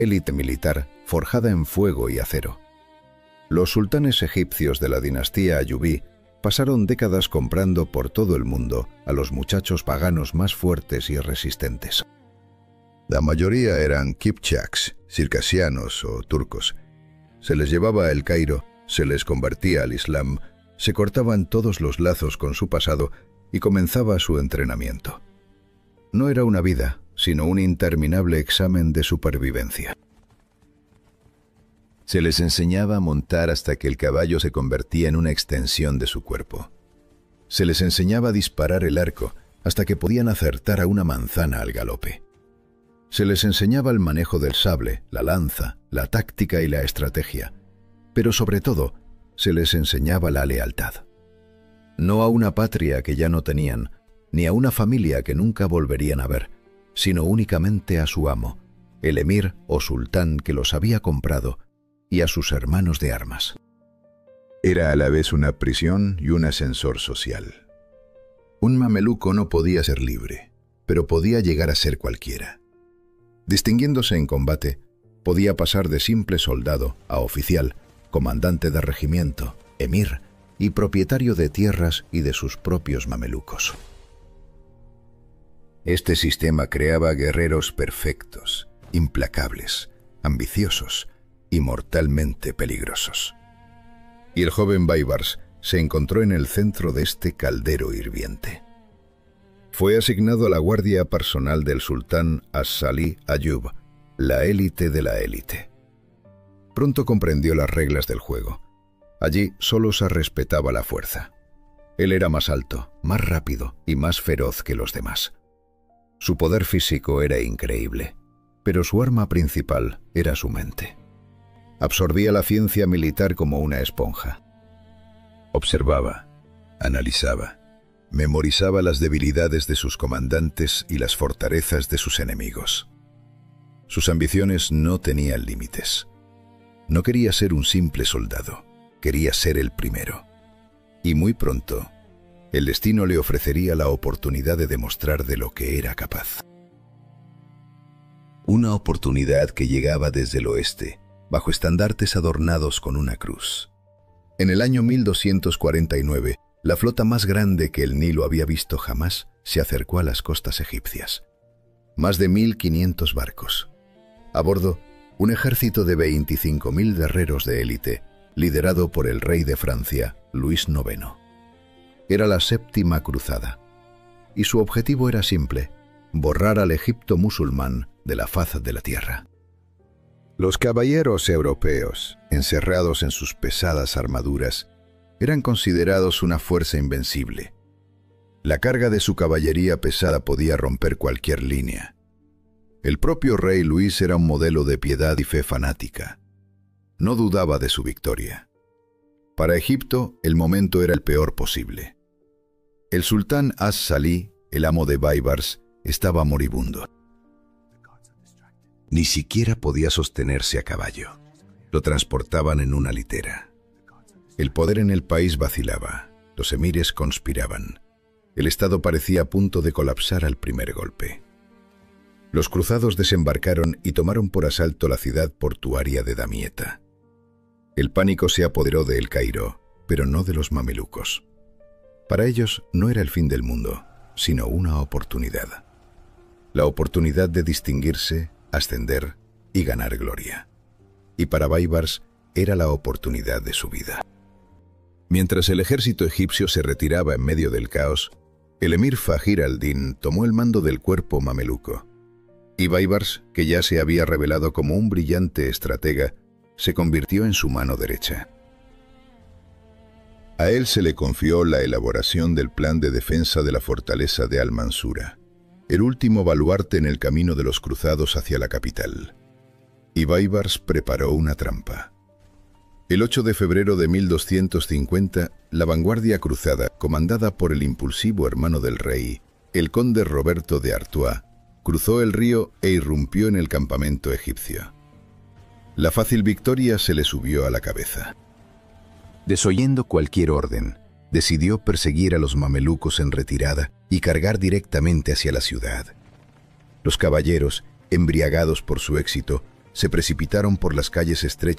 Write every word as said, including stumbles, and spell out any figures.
élite militar forjada en fuego y acero. Los sultanes egipcios de la dinastía Ayubí pasaron décadas comprando por todo el mundo a los muchachos paganos más fuertes y resistentes. La mayoría eran kipchaks, circasianos o turcos. Se les llevaba a El Cairo, se les convertía al Islam, se cortaban todos los lazos con su pasado y comenzaba su entrenamiento. No era una vida, sino un interminable examen de supervivencia. Se les enseñaba a montar hasta que el caballo se convertía en una extensión de su cuerpo. Se les enseñaba a disparar el arco hasta que podían acertar a una manzana al galope. Se les enseñaba el manejo del sable, la lanza, la táctica y la estrategia, pero sobre todo se les enseñaba la lealtad. No a una patria que ya no tenían, ni a una familia que nunca volverían a ver, sino únicamente a su amo, el emir o sultán que los había comprado, y a sus hermanos de armas. Era a la vez una prisión y un ascensor social. Un mameluco no podía ser libre, pero podía llegar a ser cualquiera. Distinguiéndose en combate, podía pasar de simple soldado a oficial, comandante de regimiento, emir y propietario de tierras y de sus propios mamelucos. Este sistema creaba guerreros perfectos, implacables, ambiciosos y mortalmente peligrosos. Y el joven Baibars se encontró en el centro de este caldero hirviente. Fue asignado a la guardia personal del sultán As-Salih Ayub, la élite de la élite. Pronto comprendió las reglas del juego. Allí solo se respetaba la fuerza. Él era más alto, más rápido y más feroz que los demás. Su poder físico era increíble, pero su arma principal era su mente. Absorbía la ciencia militar como una esponja. Observaba, analizaba, memorizaba las debilidades de sus comandantes y las fortalezas de sus enemigos. Sus ambiciones no tenían límites. No quería ser un simple soldado, quería ser el primero. Y muy pronto, el destino le ofrecería la oportunidad de demostrar de lo que era capaz. Una oportunidad que llegaba desde el oeste, bajo estandartes adornados con una cruz. En el año mil doscientos cuarenta y nueve, la flota más grande que el Nilo había visto jamás se acercó a las costas egipcias. Más de mil quinientos barcos. A bordo, un ejército de veinticinco mil guerreros de élite, liderado por el rey de Francia, Luis noveno. Era la séptima cruzada, y su objetivo era simple: borrar al Egipto musulmán de la faz de la tierra. Los caballeros europeos, encerrados en sus pesadas armaduras, eran considerados una fuerza invencible. La carga de su caballería pesada podía romper cualquier línea. El propio rey Luis era un modelo de piedad y fe fanática. No dudaba de su victoria. Para Egipto, el momento era el peor posible. El sultán As-Salih, el amo de Baibars, estaba moribundo. Ni siquiera podía sostenerse a caballo. Lo transportaban en una litera. El poder en el país vacilaba. Los emires conspiraban. El estado parecía a punto de colapsar al primer golpe. Los cruzados desembarcaron y tomaron por asalto la ciudad portuaria de Damieta. El pánico se apoderó de El Cairo, pero no de los mamelucos. Para ellos no era el fin del mundo, sino una oportunidad. La oportunidad de distinguirse, ascender y ganar gloria. Y para Baibars era la oportunidad de su vida. Mientras el ejército egipcio se retiraba en medio del caos, el emir Fajir al-Din tomó el mando del cuerpo mameluco. Y Baibars, que ya se había revelado como un brillante estratega, se convirtió en su mano derecha. A él se le confió la elaboración del plan de defensa de la fortaleza de Al-Mansura, el último baluarte en el camino de los cruzados hacia la capital. Y Baibars preparó una trampa. El ocho de febrero de mil doscientos cincuenta, la vanguardia cruzada, comandada por el impulsivo hermano del rey, el conde Roberto de Artois, cruzó el río e irrumpió en el campamento egipcio. La fácil victoria se le subió a la cabeza. Desoyendo cualquier orden, decidió perseguir a los mamelucos en retirada y cargar directamente hacia la ciudad. Los caballeros, embriagados por su éxito, se precipitaron por las calles estrechas